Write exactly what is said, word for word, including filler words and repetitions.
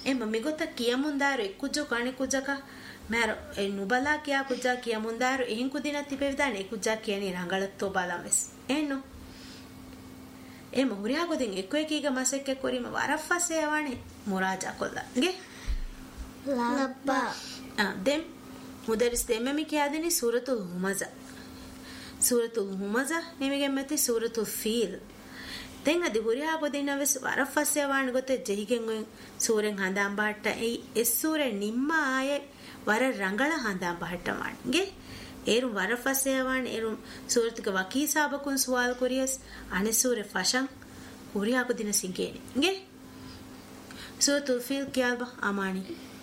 එම මිගොත කියමුන්දාරු එක්කුජ්ජෝ කණි කුජක මෑර ඒ නුබලා කියා කුජා කියමුන්දාරු එහෙන් කුදින තිබෙවිදාන ඒ කුජා කියන්නේ රංගලත්තෝ බලමස් එන්නෝ එම හුරියා ගොදින් එක්ක එකීග මසෙක්ක කොරිම වරෆ්ෆසේ යවනේ මුරාජා කොල්ලගේ ලබ්බා ආ දෙම් මුදරිස් දෙමෙමි කියදිනි සූරතුල් හුමසා සූරතුල් හුමසා නිමිගෙන් මෙති සූරතුල් ෆීල් දැන් අද හුරියා ගොදිනවස් වරෆ්ෆසේ යවන ගොතේ ජෙහිගෙන් සූරෙන් හඳාම් බාට්ට ඒ එස් සූරේ නිම්මා ආයේ වර රංගල හඳාම් බාට්ට වන්ගේ ඒරු වරෆ්ෆසේ යවන ඒරු සූරතුක වකීසාබකුන් සුවාල් කොරියස් අනේ සූරේ ෆෂන් හුරියා ගොදින සිංකේනේ ගේ සූරතුල් ෆීල් කියල්බ අමානි